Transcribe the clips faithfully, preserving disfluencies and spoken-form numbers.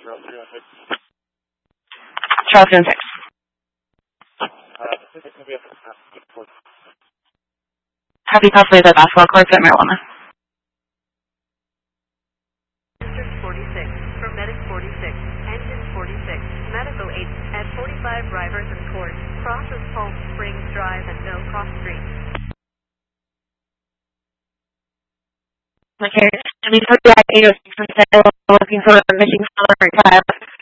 Charles Jones six. Happy possibly the basketball courts at Marijuana. forty-six, from Medic forty-six, Engine forty-six, Medical eight, at forty-five Riverton Court, crosses Palm Springs Drive and No Cross Street. Okay, to be put back eight oh six percent looking for a missing father child.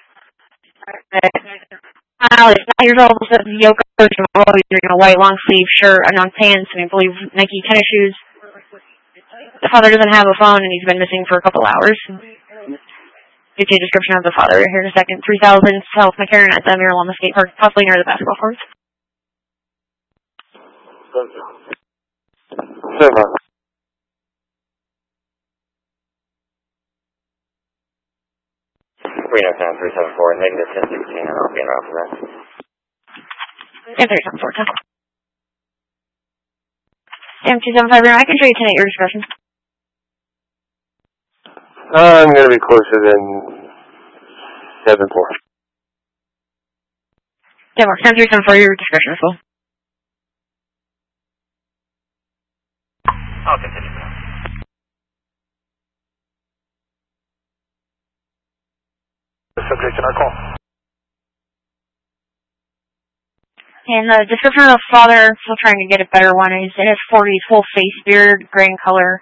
Well, he's nine years old, says Yoko Jamal, he's wearing a white long sleeve shirt and on pants, and I believe Nike tennis shoes. The father doesn't have a phone, and he's been missing for a couple hours. Get you a description of the father here in a second. three thousand South McCarran at the Marijuana Skate Park, possibly near the basketball courts. Seven. Reno Town three seven four, negative ten sixteen, and I'll be in route for that. Yeah, three seven four, ten. Damn, two seven five, Reno, I can show you tonight your discretion. I'm going to be closer than seven four. Yeah, work. ten three seven four, your discretion as well. I'll continue. Subject in our call. And the description of the father, still trying to get a better one, he's in his forties, full face, beard, gray in color.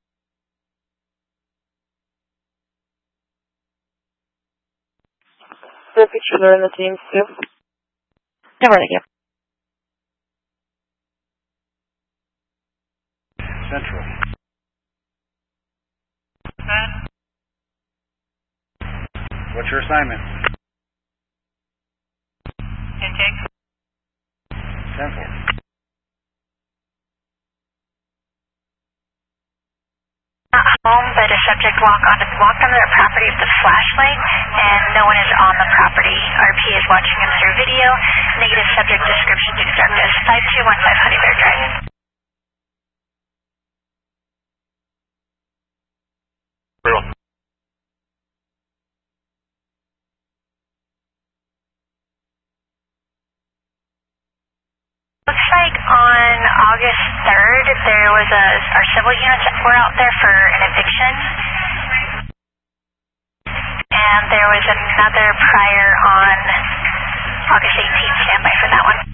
The pictures are in the teams too. Don't worry, yeah. Central. What's your assignment? Intake. Central. Home, but a subject walk on walked onto their property with the flashlight, and no one is on the property. R P is watching him through video. Negative subject description to conduct us. five two one five Honey Bear Drive. Real. Looks like on August third, there was a, our civil units that were out there for an eviction. And there was another prior on August eighteenth. Stand by for that one.